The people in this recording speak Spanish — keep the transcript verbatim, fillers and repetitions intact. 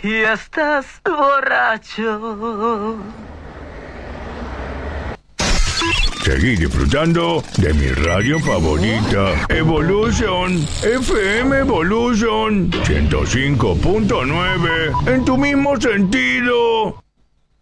y estás borracho. Seguí disfrutando de mi radio favorita, Evolution, F M Evolution ciento cinco punto nueve, en tu mismo sentido.